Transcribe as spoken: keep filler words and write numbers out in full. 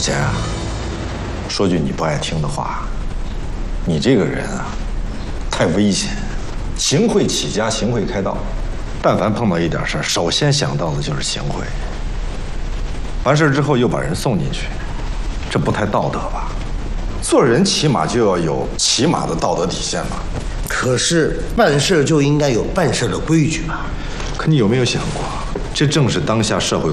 钱啊，说句你不爱听的话，你这个人啊，太危险，行贿起家，行贿开道，但凡碰到一点事儿，首先想到的就是行贿。完事之后又把人送进去，这不太道德吧？做人起码就要有起码的道德底线嘛。 可是办事就应该有办事的规矩吧？ 可你有没有想过，这正是当下社会